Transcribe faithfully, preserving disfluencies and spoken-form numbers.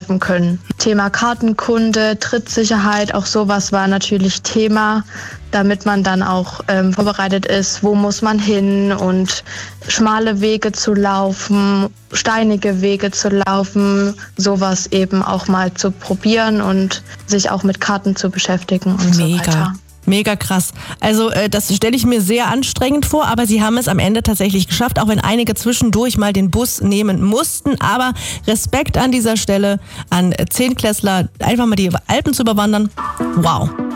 helfen können. Thema Kartenkunde, Trittsicherheit, auch sowas war natürlich Thema, damit man dann auch ähm, vorbereitet ist, wo muss man hin und schmale Wege zu laufen, steinige Wege zu laufen, sowas eben auch mal zu probieren und sich auch mit Karten zu beschäftigen und Mega. so weiter. Mega krass. Also äh, das stelle ich mir sehr anstrengend vor, aber Sie haben es am Ende tatsächlich geschafft, auch wenn einige zwischendurch mal den Bus nehmen mussten. Aber Respekt an dieser Stelle an Zehntklässler, einfach mal die Alpen zu überwandern. Wow.